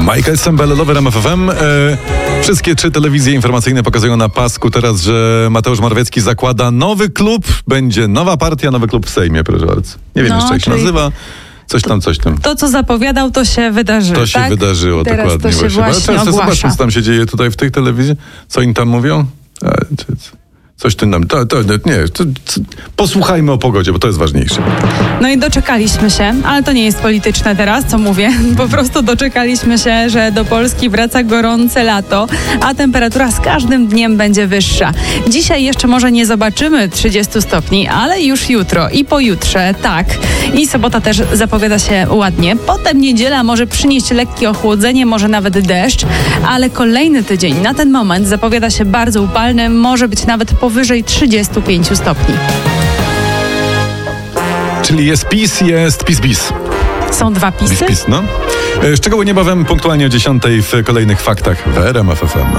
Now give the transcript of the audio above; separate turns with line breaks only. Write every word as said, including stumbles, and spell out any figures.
Michael Sembellowy, R M F F M. E, wszystkie trzy telewizje informacyjne pokazują na pasku teraz, że Mateusz Morawiecki zakłada nowy klub. Będzie nowa partia, nowy klub w Sejmie, proszę bardzo. Nie wiem
no,
jeszcze jak się nazywa. Coś tam, coś tam.
To, co zapowiadał, to się wydarzyło,
To się
tak?
wydarzyło,
Teraz
dokładnie.
to się
właśnie.
właśnie
Ale
ogłasza.
Zobaczmy, co tam się dzieje tutaj w tej telewizji. Co oni tam mówią? A, czy, coś tym nam... To, to, nie, to, to, posłuchajmy o pogodzie, bo to jest ważniejsze.
No i doczekaliśmy się, ale to nie jest polityczne teraz, co mówię. Po prostu doczekaliśmy się, że do Polski wraca gorące lato, a temperatura z każdym dniem będzie wyższa. Dzisiaj jeszcze może nie zobaczymy trzydziestu stopni, ale już jutro i pojutrze, tak. I sobota też zapowiada się ładnie. Potem niedziela może przynieść lekkie ochłodzenie, może nawet deszcz, ale kolejny tydzień na ten moment zapowiada się bardzo upalny, może być nawet powyżej trzydziestu pięciu stopni.
Czyli jest PiS, jest PiS-bis.
Są dwa pisy?
PiS-bis, no. Szczegóły niebawem punktualnie o dziesiątej w kolejnych faktach w R M F F M.